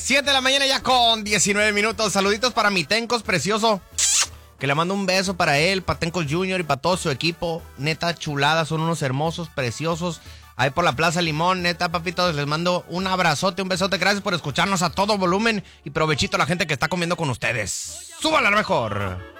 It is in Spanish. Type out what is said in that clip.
7 de la mañana ya con 19 minutos. Saluditos para mi Tencos precioso. Que le mando un beso para él, para Tencos Junior y para todo su equipo. Neta, chulada, son unos hermosos, preciosos. Ahí por la Plaza Limón, neta, papitos, les mando un abrazote, un besote. Gracias por escucharnos a todo volumen y provechito a la gente que está comiendo con ustedes. ¡Súbala a lo mejor!